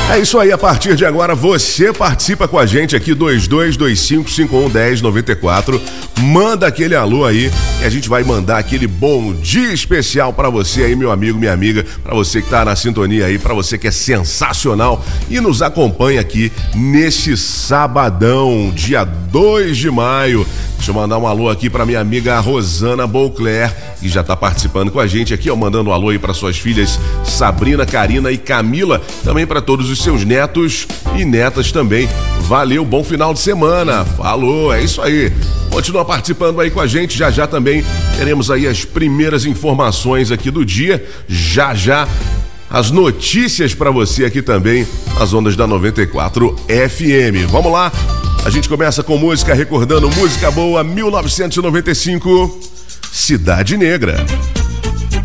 É isso aí, a partir de agora você participa com a gente aqui, 2225511094. Manda aquele alô aí e a gente vai mandar aquele bom dia especial pra você aí, meu amigo, minha amiga, pra você que tá na sintonia aí, pra você que é sensacional e nos acompanha aqui nesse sabadão, dia 2 de maio. Deixa eu mandar um alô aqui pra minha amiga Rosana Beauclair, que já tá participando com a gente aqui, ó, mandando um alô aí pra suas filhas Sabrina, Karina e Camila, também pra todos os seus netos e netas também. Valeu, bom final de semana. Falou, é isso aí. Continua participando aí com a gente, já já também teremos aí as primeiras informações aqui do dia, já já as notícias pra você aqui também, nas ondas da 94 FM. Vamos lá, a gente começa com música, recordando música boa, 1995, Cidade Negra.